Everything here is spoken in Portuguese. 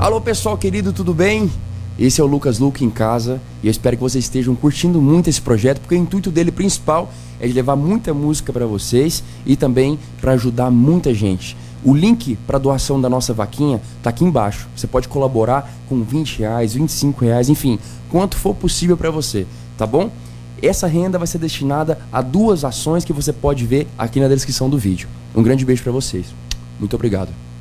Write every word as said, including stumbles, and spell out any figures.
Alô pessoal querido, tudo bem? Esse é o Lucas Luque em casa e eu espero que vocês estejam curtindo muito esse projeto, porque o intuito dele principal é de levar muita música para vocês e também para ajudar muita gente. O link para doação da nossa vaquinha tá aqui embaixo. Você pode colaborar com vinte reais, vinte e cinco reais, enfim, quanto for possível para você, tá bom? Essa renda vai ser destinada a duas ações que você pode ver aqui na descrição do vídeo. Um grande beijo para vocês. Muito obrigado.